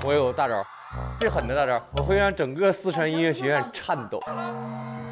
我有大招，最狠的大招，我会让整个四川音乐学院颤抖。